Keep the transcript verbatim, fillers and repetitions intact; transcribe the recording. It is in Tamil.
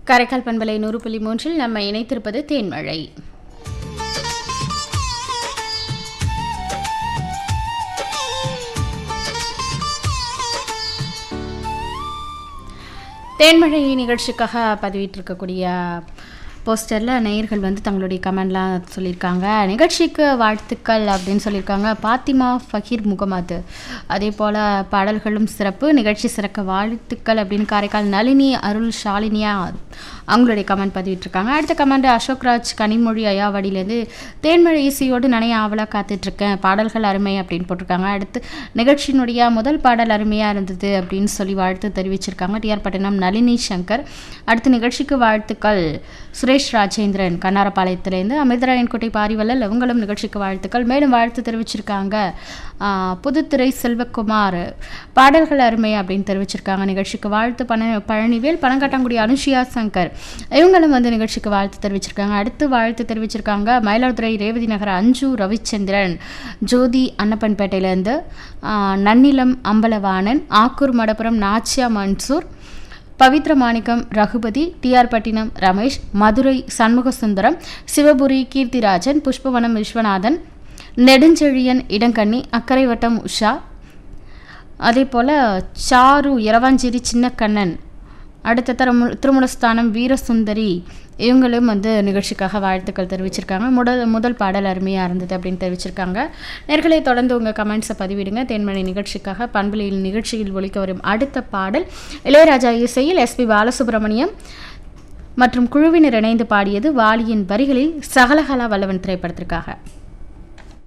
காரைக்கால் பண்பலை நூறு புள்ளி மூன்றில் நம்ம இணைத்திருப்பது தேன்மழை. தேன்மழை நிகழ்ச்சிக்காக பதிவிட்டிருக்கக்கூடிய போஸ்டரில் நேயர்கள் வந்து தங்களுடைய கமெண்ட்லாம் சொல்லியிருக்காங்க. நிகழ்ச்சிக்கு வாழ்த்துக்கள் அப்படின்னு சொல்லியிருக்காங்க பாத்திமா ஃபஹீர் முகமது. அதே போல் பாடல்களும் சிறப்பு, நிகழ்ச்சி சிறக்க வாழ்த்துக்கள் அப்படின்னு காரைக்கால் நளினி அருள் ஷாலினியா அவங்களுடைய கமெண்ட் பதிவிட்டிருக்காங்க. அடுத்த கமெண்ட் அசோக்ராஜ் கனிமொழி ஐயாவடியிலேருந்து தேன்மழை இசையோடு நனைய ஆவலாக காத்துட்ருக்கேன், பாடல்கள் அருமை அப்படின்னு போட்டிருக்காங்க. அடுத்து நிகழ்ச்சியினுடைய முதல் பாடல் அருமையாக இருந்தது அப்படின்னு சொல்லி வாழ்த்து தெரிவிச்சிருக்காங்க டிஆர் பட்டினம் நளினி சங்கர். அடுத்த நிகழ்ச்சிக்கு வாழ்த்துக்கள் சுரேஷ் ராஜேந்திரன் கண்ணாரப்பாளையத்திலேருந்து. அமிர்தராயன்கோட்டை பாரிவல்லல் அவங்களும் நிகழ்ச்சிக்கு வாழ்த்துக்கள். மேலும் வாழ்த்து தெரிவிச்சிருக்காங்க புதுத்துறை செல்வகுமார், பாடல்கள் அருமை அப்படின்னு தெரிவிச்சிருக்காங்க. நிகழ்ச்சிக்கு வாழ்த்து பண பழனிவேல் பனங்காட்டாங்குடி அனுஷியா சங்கர் இவங்களும் வந்து நிகழ்ச்சிக்கு வாழ்த்து தெரிவிச்சிருக்காங்க. அடுத்து வாழ்த்து தெரிவிச்சிருக்காங்க மயிலாடுதுறை ரேவதி நகர் அஞ்சு ரவிச்சந்திரன், ஜோதி அன்னப்பன்பேட்டையிலேருந்து, நன்னிலம் அம்பலவாணன், ஆக்கூர் மடப்புரம் நாச்சியா மன்சூர், பவித்ர மாணிக்கம் ரகுபதி, டிஆர் பட்டினம் ரமேஷ், மதுரை சண்முகசுந்தரம், சிவபுரி கீர்த்திராஜன், புஷ்பவனம் விஸ்வநாதன், நெடுஞ்செழியன் இடங்கண்ணி, அக்கரை வட்டம் உஷா, அதே போல் சாரு இரவாஞ்சேரி சின்னக்கண்ணன், அடுத்த தரமு திருமுலஸ்தானம் வீரசுந்தரி இவங்களும் வந்து நிகழ்ச்சிக்காக வாழ்த்துக்கள் தெரிவிச்சிருக்காங்க. முதல் முதல் பாடல் அருமையாக இருந்தது அப்படின்னு தெரிவிச்சிருக்காங்க. நேர்களை தொடர்ந்து உங்கள் கமெண்ட்ஸை பதிவிடுங்க. தேன்மழை நிகழ்ச்சிக்காக பண்பலையில் நிகழ்ச்சியில் ஒலிக்க வரும் அடுத்த பாடல் இளையராஜா இசையில் எஸ்பி பாலசுப்ரமணியம் மற்றும் குழுவினர் இணைந்து பாடியது வாலியின் வரிகளில் சகலகலா வல்லவன் திரைப்படத்திற்காக.